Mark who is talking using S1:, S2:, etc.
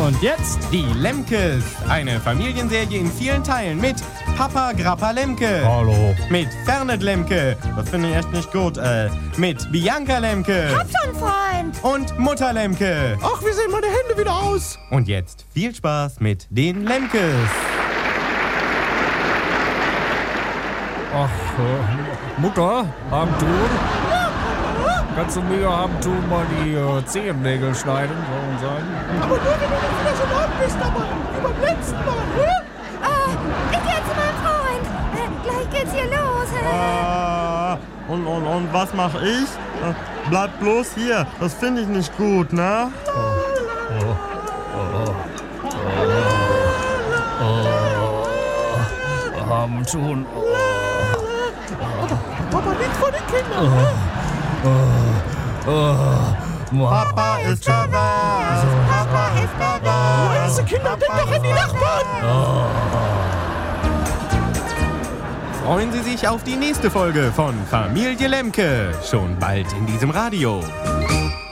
S1: Und jetzt die Lemkes. Eine Familienserie in vielen Teilen mit Papa Grappa Lemke.
S2: Hallo.
S1: Mit Fernet Lemke. Das finde ich echt nicht gut. Mit Bianca Lemke.
S3: Hab schon Freund.
S1: Und Mutter Lemke.
S2: Ach, wie sehen meine Hände wieder aus?
S1: Und jetzt viel Spaß mit den Lemkes.
S2: Ach, Mutter, Abendtun? Kannst du mir Abendtun mal die Zehennägel schneiden, soll man sagen?
S4: Aber nur, wenn du nicht wieder so laut bist, aber wie beim letzten Mal, oder?
S3: Ich geh zu meinem Freund. Gleich geht's hier los.
S5: Und was mach ich? Bleib bloß hier. Das finde ich nicht gut, ne?
S2: Abendtun.
S4: Aber nicht vor den Kindern, ne?
S5: Papa ist verwahrt. Papa ist verwahrt.
S4: Diese Kinder, denk doch an die Nachbarn.
S1: Freuen Sie sich auf die nächste Folge von Familie Lemke. Schon bald in diesem Radio.